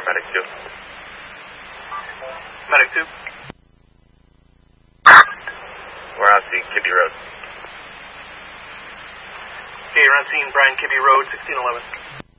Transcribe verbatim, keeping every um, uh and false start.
Medic two. Medic two. We're on scene, Kibbe Road. Okay, you're on scene, Brian Kibbe Road, sixteen eleven.